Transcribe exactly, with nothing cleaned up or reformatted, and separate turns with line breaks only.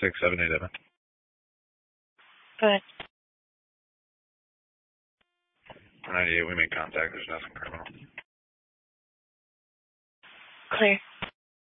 six seven eight Evan.
Good.
ninety-eight, we made contact. There's nothing criminal.
Clear.